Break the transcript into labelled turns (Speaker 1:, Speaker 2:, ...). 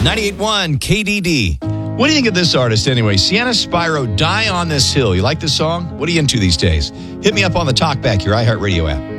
Speaker 1: 98.1 KDD. What do you think of this artist anyway? Sienna Spyro, Die on This Hill. You like this song? What are you into these days? Hit me up on the Talkback, your iHeartRadio app.